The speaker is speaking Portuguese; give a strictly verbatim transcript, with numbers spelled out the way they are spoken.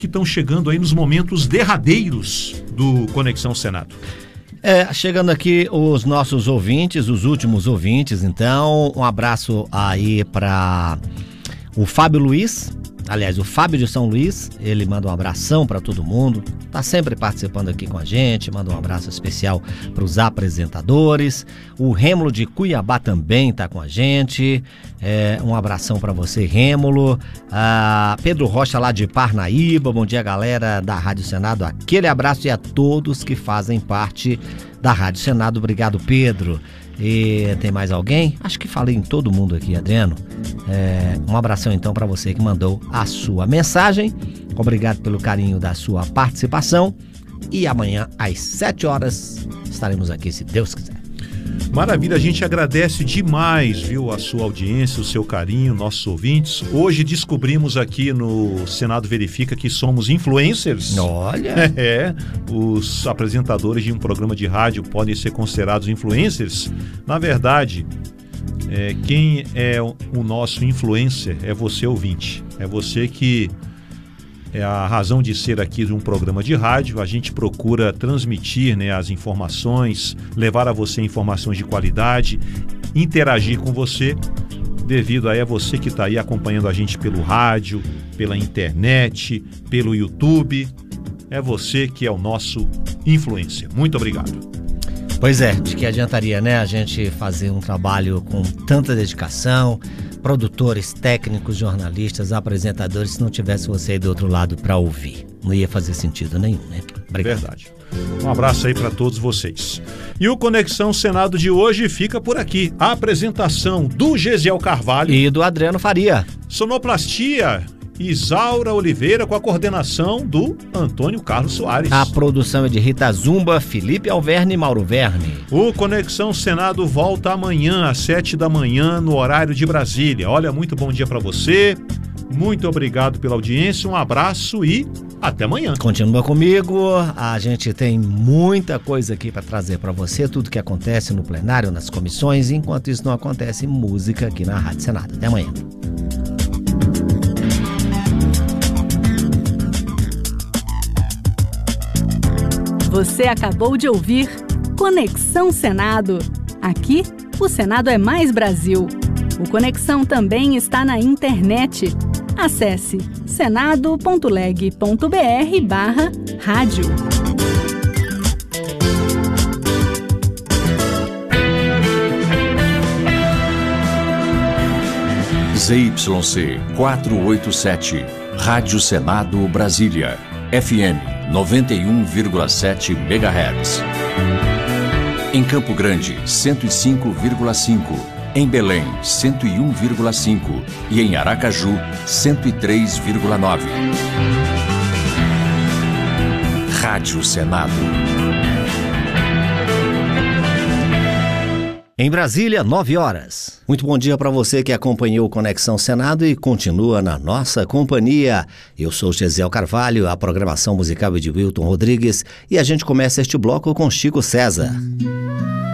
que estão chegando aí nos momentos derradeiros do Conexão Senado. É, chegando aqui os nossos ouvintes, os últimos ouvintes, então, um abraço aí para o Fábio Luiz, aliás, o Fábio de São Luís, ele manda um abração para todo mundo, tá sempre participando aqui com a gente, manda um abraço especial para os apresentadores. O Rêmulo de Cuiabá também tá com a gente, é, um abração para você, Rêmulo. Ah, Pedro Rocha lá de Parnaíba, bom dia, galera da Rádio Senado, aquele abraço, e a todos que fazem parte da Rádio Senado. Obrigado, Pedro. E tem mais alguém? Acho que falei em todo mundo aqui, Adriano. É, um abração então para você que mandou a sua mensagem. Obrigado pelo carinho da sua participação. E amanhã às sete horas estaremos aqui, se Deus quiser. Maravilha, a gente agradece demais, viu, a sua audiência, o seu carinho, nossos ouvintes. Hoje descobrimos aqui no Senado Verifica que somos influencers. Olha! É, os apresentadores de um programa de rádio podem ser considerados influencers. Na verdade, é, quem é o nosso influencer é você, ouvinte. É você que é a razão de ser aqui de um programa de rádio. A gente procura transmitir, né, as informações, levar a você informações de qualidade, interagir com você, devido aí a você que está aí acompanhando a gente pelo rádio, pela internet, pelo YouTube. É você que é o nosso influencer. Muito obrigado. Pois é, de que adiantaria, né, a gente fazer um trabalho com tanta dedicação, produtores, técnicos, jornalistas, apresentadores, se não tivesse você aí do outro lado para ouvir. Não ia fazer sentido nenhum, né? Obrigado. Verdade. Um abraço aí para todos vocês. E o Conexão Senado de hoje fica por aqui. A apresentação do Gesiel Carvalho e do Adriano Faria. Sonoplastia, Isaura Oliveira, com a coordenação do Antônio Carlos Soares. A produção é de Rita Zumba, Felipe Alverne e Mauro Verne. O Conexão Senado volta amanhã às sete da manhã no horário de Brasília. Olha, muito bom dia para você, muito obrigado pela audiência, um abraço e até amanhã. Continua comigo, a gente tem muita coisa aqui para trazer para você, tudo que acontece no plenário, nas comissões. Enquanto isso não acontece, música aqui na Rádio Senado. Até amanhã. Você acabou de ouvir Conexão Senado. Aqui, o Senado é mais Brasil. O Conexão também está na internet. Acesse senado ponto leg ponto br barra rádio. Z Y C quatrocentos e oitenta e sete, Rádio Senado Brasília, F M noventa e um vírgula sete megahertz. Em Campo Grande, cento e cinco vírgula cinco. Em Belém, cento e um vírgula cinco. E em Aracaju, cento e três vírgula nove. Rádio Senado. Em Brasília, nove horas. Muito bom dia para você que acompanhou o Conexão Senado e continua na nossa companhia. Eu sou Gesiel Carvalho, a programação musical é de Wilton Rodrigues e a gente começa este bloco com Chico César.